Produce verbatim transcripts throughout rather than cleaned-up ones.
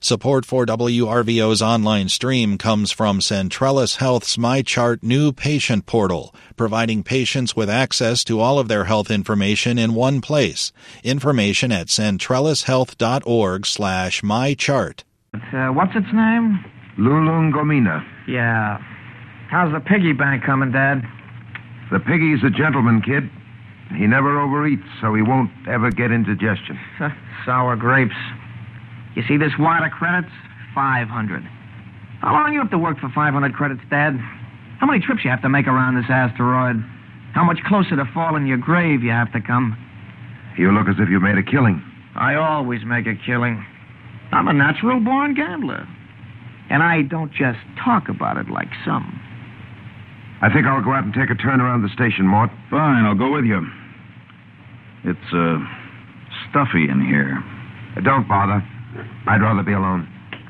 Support for W R V O's online stream comes from Centrellis Health's MyChart new patient portal, providing patients with access to all of their health information in one place. Information at centrellishealth.org slash mychart. Uh, what's its name? Lulungomina. Yeah. How's the piggy bank coming, Dad? The piggy's a gentleman, kid. He never overeats, so he won't ever get indigestion. Sour grapes. You see this wad of credits? five hundred. How long you have to work for five hundred credits, Dad? How many trips you have to make around this asteroid? How much closer to fall in your grave you have to come? You look as if you made a killing. I always make a killing. I'm a natural-born gambler. And I don't just talk about it like some. I think I'll go out and take a turn around the station, Mort. Fine, I'll go with you. It's, uh, stuffy in here. Uh, don't bother. I'd rather be alone.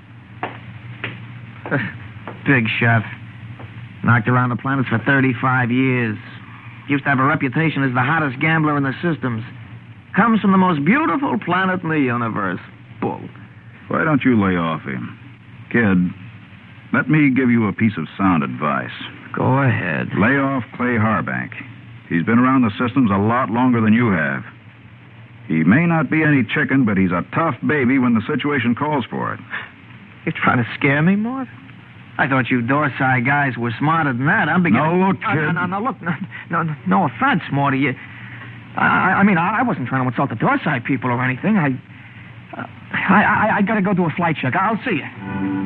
Big shot. Knocked around the planets for thirty-five years. Used to have a reputation as the hottest gambler in the systems. Comes from the most beautiful planet in the universe. Bull. Why don't you lay off him? Kid, let me give you a piece of sound advice. Go ahead. Lay off Clay Harbank. He's been around the systems a lot longer than you have. He may not be any chicken, but he's a tough baby when the situation calls for it. You're trying to scare me, Mort? I thought you Dorsai guys were smarter than that. I'm beginning... No, look, kid. No, no, no, look. No, no, no offense, Morty. You... I, I mean, I wasn't trying to insult the Dorsai people or anything. I... Uh, I, I, I gotta go do a flight check. I'll see you.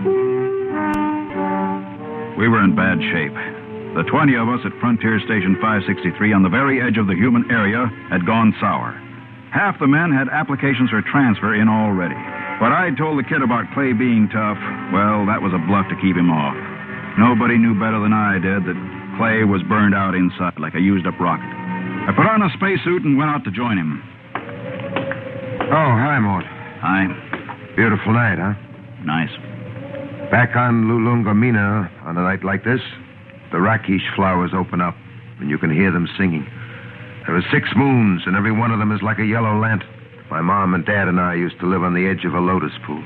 We were in bad shape. The twenty of us at Frontier Station five sixty-three on the very edge of the human area had gone sour. Half the men had applications for transfer in already. But I told the kid about Clay being tough. Well, that was a bluff to keep him off. Nobody knew better than I did that Clay was burned out inside like a used-up rocket. I put on a spacesuit and went out to join him. Oh, hi, Mort. Hi. Beautiful night, huh? Nice. Back on Lulungomina, on a night like this, the rakish flowers open up, and you can hear them singing. There are six moons, and every one of them is like a yellow lantern. My mom and dad and I used to live on the edge of a lotus pool.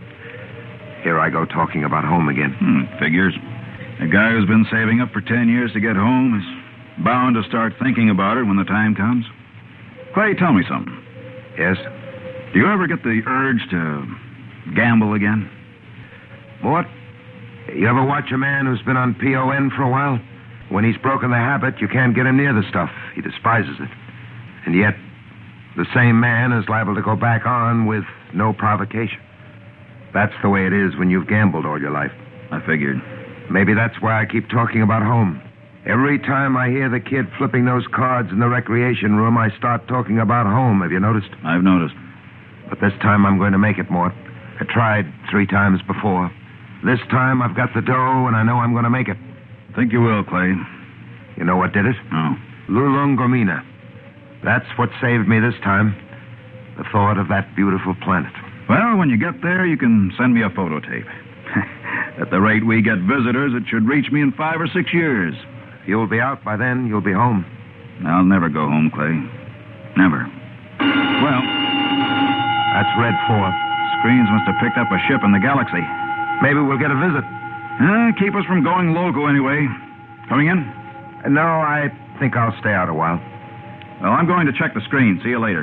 Here I go talking about home again. Hmm, figures. A guy who's been saving up for ten years to get home is bound to start thinking about it when the time comes. Clay, tell me something. Yes? Do you ever get the urge to gamble again? Mort, you ever watch a man who's been on P O N for a while? When he's broken the habit, you can't get him near the stuff. He despises it. And yet, the same man is liable to go back on with no provocation. That's the way it is when you've gambled all your life. I figured. Maybe that's why I keep talking about home. Every time I hear the kid flipping those cards in the recreation room, I start talking about home. Have you noticed? I've noticed. But this time I'm going to make it, Mort. I tried three times before. This time I've got the dough, and I know I'm going to make it. Think you will, Clay. You know what did it? No. Lulungomina. That's what saved me this time. The thought of that beautiful planet. Well, when you get there, you can send me a photo tape. At the rate we get visitors, it should reach me in five or six years. If you'll be out by then, you'll be home. I'll never go home, Clay. Never. Well, that's Red four. Screens must have picked up a ship in the galaxy. Maybe we'll get a visit. Uh, keep us from going loco anyway. Coming in? Uh, no, I think I'll stay out a while. Well, I'm going to check the screen. See you later.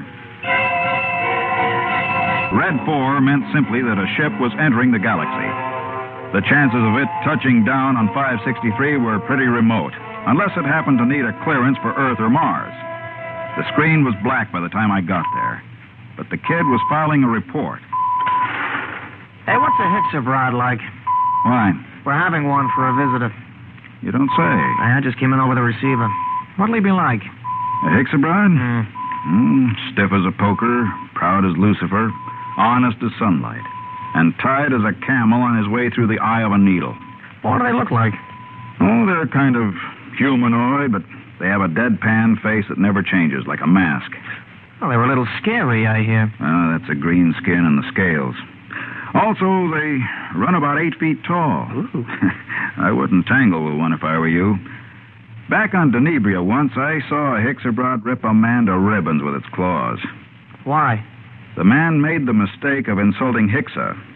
Red four meant simply that a ship was entering the galaxy. The chances of it touching down on five sixty-three were pretty remote, unless it happened to need a clearance for Earth or Mars. The screen was black by the time I got there, but the kid was filing a report. Hey, what's a Hixabrod like? Why? We're having one for a visitor. You don't say. I just came in over the receiver. What'll he be like? A Hixabrod? Hmm. Mm, stiff as a poker, proud as Lucifer, honest as sunlight, and tied as a camel on his way through the eye of a needle. What do they look like? Oh, they're kind of humanoid, but they have a deadpan face that never changes, like a mask. Well, they were a little scary, I hear. Oh, that's a green skin and the scales. Also, they run about eight feet tall. I wouldn't tangle with one if I were you. Back on Denebria once, I saw a Hixabrod rip a man to ribbons with its claws. Why? The man made the mistake of insulting Hixa.